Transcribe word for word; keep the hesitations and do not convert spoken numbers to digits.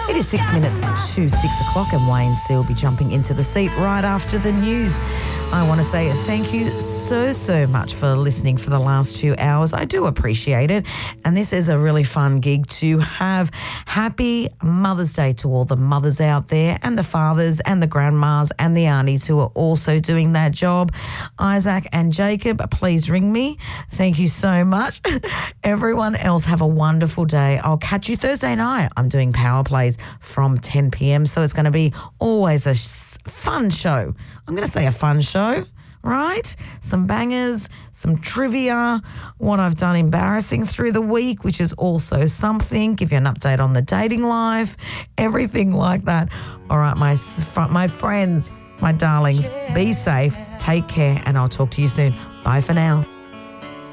It is six minutes to six o'clock and Wayne C will be jumping into the seat right after the news. I want to say thank you so, so much for listening for the last two hours. I do appreciate it. And this is a really fun gig to have. Happy Mother's Day to all the mothers out there and the fathers and the grandmas and the aunties who are also doing that job. Isaac and Jacob, please ring me. Thank you so much. Everyone else have a wonderful day. I'll catch you Thursday night. I'm doing Power Plays from ten p.m. So it's going to be always a fun show. I'm going to say a fun show, right? Some bangers, some trivia, what I've done embarrassing through the week, which is also something, give you an update on the dating life, everything like that. All right, my, my friends, my darlings, be safe, take care, and I'll talk to you soon. Bye for now.